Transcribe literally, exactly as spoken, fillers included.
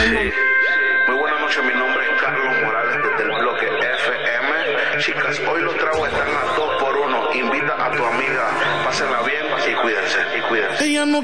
Sí. Muy buenas noches, mi nombre es Carlos Morales desde el bloque F M. Chicas, hoy los tragos están a dos por uno. Invita a tu amiga, pásenla bien y cuídense, y cuídense. Ella no